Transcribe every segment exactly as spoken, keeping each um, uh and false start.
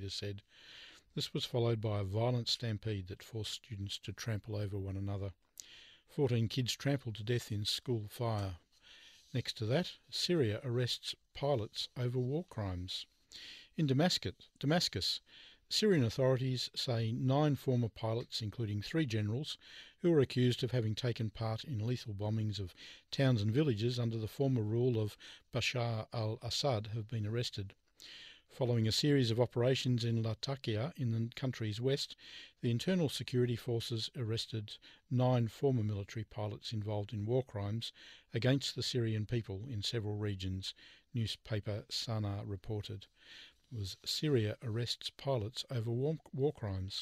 leaders said. This was followed by a violent stampede that forced students to trample over one another. Fourteen kids trampled to death in school fire. Next to that, Syria arrests pilots over war crimes. In Damascus, Damascus, Syrian authorities say nine former pilots, including three generals, who were accused of having taken part in lethal bombings of towns and villages under the former rule of Bashar al-Assad, have been arrested. Following a series of operations in Latakia in the country's west, the Internal Security Forces arrested nine former military pilots involved in war crimes against the Syrian people in several regions, newspaper Sana reported. It was Syria arrests pilots over war, war crimes.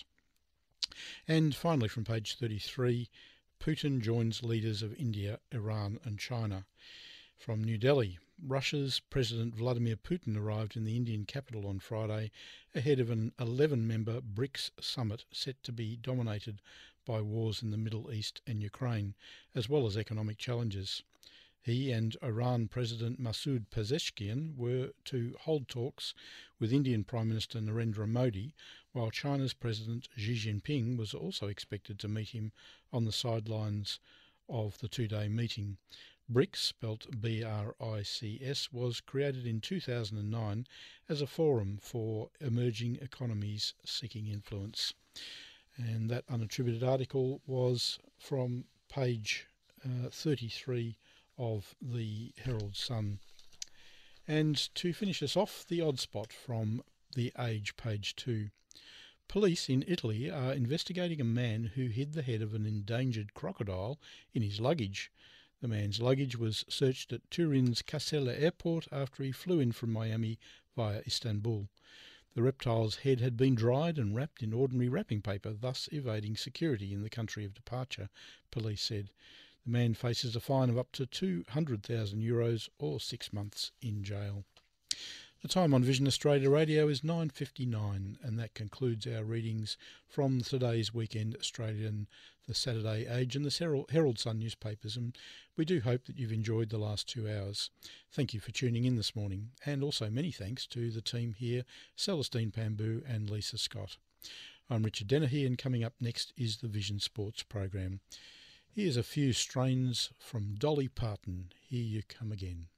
And finally, from page thirty-three, Putin joins leaders of India, Iran and China. From New Delhi, Russia's President Vladimir Putin arrived in the Indian capital on Friday ahead of an eleven-member BRICS summit set to be dominated by wars in the Middle East and Ukraine, as well as economic challenges. He and Iran President Masoud Pezeshkian were to hold talks with Indian Prime Minister Narendra Modi, while China's President Xi Jinping was also expected to meet him on the sidelines of the two-day meeting. BRICS, spelt B R I C S, was created in two thousand nine as a forum for emerging economies seeking influence. And that unattributed article was from page uh, thirty-three of the Herald Sun. And to finish us off, the odd spot from The Age, page two. Police in Italy are investigating a man who hid the head of an endangered crocodile in his luggage. The man's luggage was searched at Turin's Casella airport after he flew in from Miami via Istanbul. The reptile's head had been dried and wrapped in ordinary wrapping paper, thus evading security in the country of departure, police said. The man faces a fine of up to two hundred thousand euros or six months in jail. The time on Vision Australia Radio is nine fifty-nine, and that concludes our readings from today's Weekend Australian, the Saturday Age and the Herald Sun newspapers, and we do hope that you've enjoyed the last two hours. Thank you for tuning in this morning, and also many thanks to the team here, Celestine Pamboo and Lisa Scott. I'm Richard Dennehy, and coming up next is the Vision Sports program. Here's a few strains from Dolly Parton, Here You Come Again.